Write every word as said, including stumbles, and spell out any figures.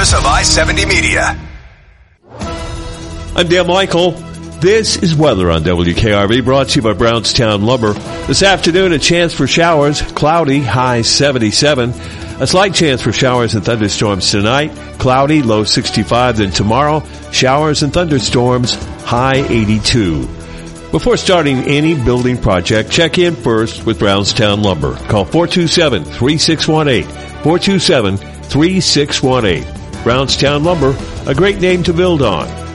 service of I seventy Media. I'm Dan Michael. This is weather on W K R V, brought to you by Brownstown Lumber. This afternoon, a chance for showers, cloudy, high seventy-seven. A slight chance for showers and thunderstorms tonight, cloudy, low sixty-five. Then tomorrow, showers and thunderstorms, high eighty-two. Before starting any building project, check in first with Brownstown Lumber. Call four two seven, three six one eight, four two seven, three six one eight. Brownstown Lumber, a great name to build on.